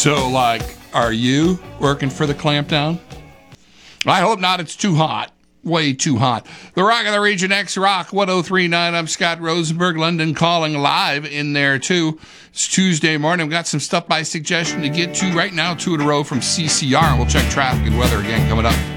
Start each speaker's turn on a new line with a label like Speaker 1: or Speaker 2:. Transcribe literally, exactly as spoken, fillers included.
Speaker 1: So, like, are you working for the clampdown? I hope not. It's too hot. Way too hot. The Rock of the Region, X Rock one oh three point nine. I'm Scott Rosenberg. London Calling live in there, too. It's Tuesday morning. We've got some stuff by suggestion to get to right now, two in a row from C C R. We'll check traffic and weather again coming up.